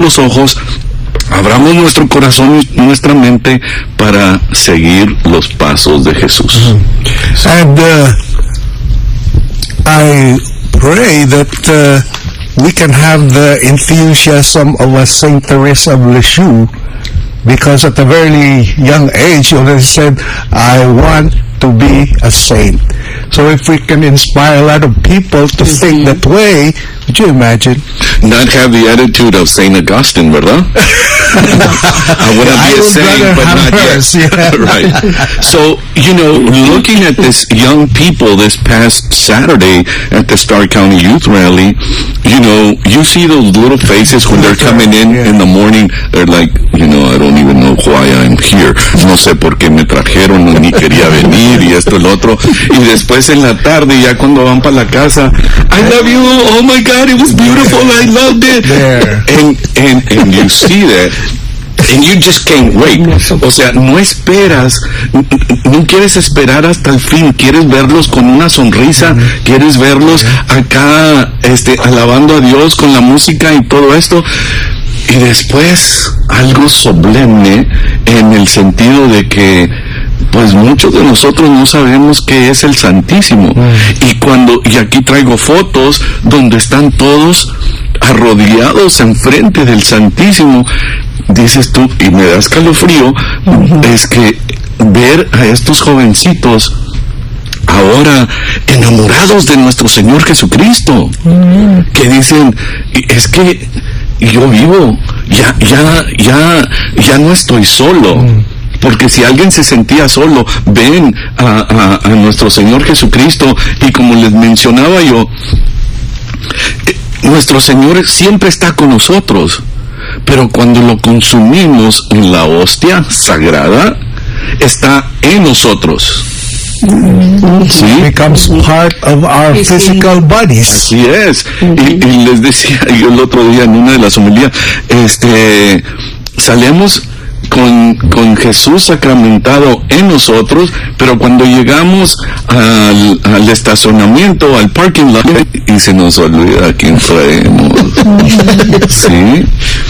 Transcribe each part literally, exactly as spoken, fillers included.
nuestros ojos, abramos nuestro corazón y nuestra mente para seguir los pasos de Jesús. Mm-hmm. And uh, I pray that uh, we can have the enthusiasm of a Saint Teresa of Lisieux, because at a very young age she already said, I want to be a saint. So if we can inspire a lot of people to mm-hmm. think that way, would you imagine? Not have the attitude of Saint Augustine, ¿verdad? I want to be a saint, but not hers, yet. Yeah. Right. So, you know, looking at this young people this past Saturday at the Starr County Youth Rally, you know, you see those little faces when they're coming in yeah. in the morning. They're like, you know, I don't even know why I'm here. No sé por qué me trajeron, ni quería venir, y esto y lo otro. Y después en la tarde, ya cuando van para la casa, I love you, oh my God, it was beautiful, I loved it. There. And, and, and you see that, and you just can't wait. O sea, no esperas, no quieres esperar hasta el fin, quieres verlos con una sonrisa, mm-hmm. quieres verlos acá, este, alabando a Dios con la música y todo esto. Y después, algo solemne en el sentido de que, pues muchos de nosotros no sabemos qué es el Santísimo. Mm. Y cuando, y aquí traigo fotos donde están todos arrodillados enfrente del Santísimo, dices tú, y me da escalofrío, uh-huh. es que ver a estos jovencitos ahora enamorados de nuestro Señor Jesucristo, uh-huh. que dicen, es que yo vivo, ya, ya, ya, ya no estoy solo. Uh-huh. Porque si alguien se sentía solo, ven a, a, a nuestro Señor Jesucristo, y como les mencionaba yo, eh, nuestro Señor siempre está con nosotros, pero cuando lo consumimos en la hostia sagrada, está en nosotros. ¿Sí? Becomes part of our physical bodies. Así es. Y, y les decía yo el otro día en una de las homilías, este, salemos con, con Jesús sacramentado en nosotros, pero cuando llegamos al, al estacionamiento, al parking lot, y se nos olvida a quién traemos. ¿Sí?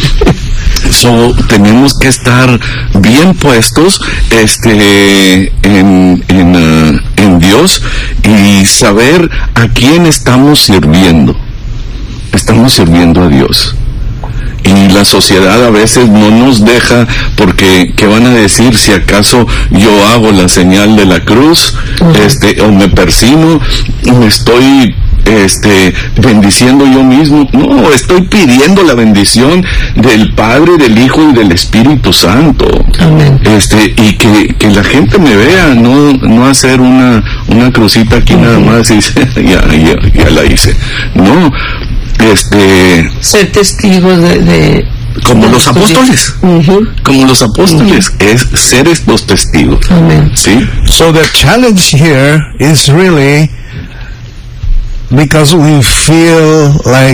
So, tenemos que estar bien puestos este en en, uh, en Dios, y saber a quién estamos sirviendo. Estamos sirviendo a Dios. Y la sociedad a veces no nos deja, porque ¿qué van a decir si acaso yo hago la señal de la cruz, uh-huh. este, o me persino y me estoy este bendiciendo yo mismo? No, estoy pidiendo la bendición del Padre, del Hijo y del Espíritu Santo. Amén. Este, y que, que la gente me vea, no, no hacer una, una crucita aquí uh-huh. nada más y dice, ya, ya, ya la hice. No, este, ser testigos de, de como de los apóstoles, uh-huh. como los apóstoles, uh-huh. es ser estos testigos. Amén. ¿Sí? So the challenge here is really, because we feel like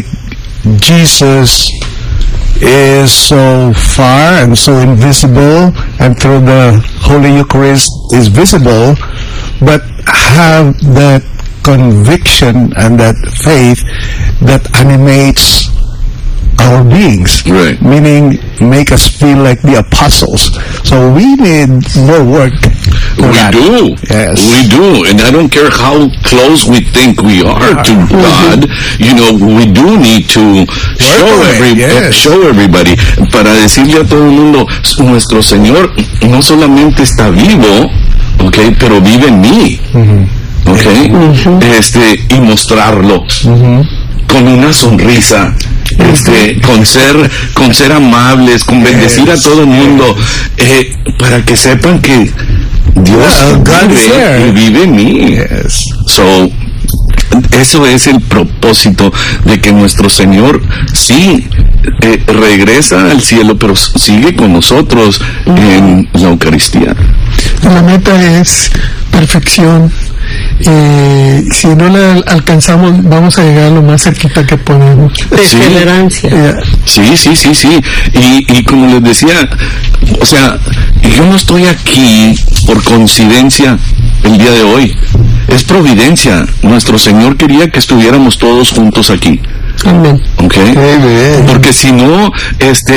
Jesus is so far and so invisible, and through the Holy Eucharist is visible, but have that conviction and that faith that animates our beings, right. meaning make us feel like the apostles. So we need more work. We that. do, yes. we do, and I don't care how close we think we are to mm-hmm. God. You know, we do need to show every, yes. show everybody, para decirle a todo el mundo, nuestro Señor no solamente está vivo, okay, pero vive en mí. Mm-hmm. Okay, uh-huh. este, y mostrarlo uh-huh. con una sonrisa, uh-huh. este, con ser, con ser amables, con bendecir yes. a todo el mundo, eh, para que sepan que Dios yeah, vive, y vive en mí. Yes. So, eso es el propósito de que nuestro Señor sí eh, regresa al cielo, pero sigue con nosotros uh-huh. en la Eucaristía. La meta es perfección. Eh, si no la alcanzamos, vamos a llegar lo más cerquita que podemos. Perseverancia. Sí, yeah. sí, sí, sí, sí. Y, y como les decía, o sea, yo no estoy aquí por coincidencia el día de hoy. Es providencia. Nuestro Señor quería que estuviéramos todos juntos aquí. Amén. ¿Ok? Amen. Porque si no, este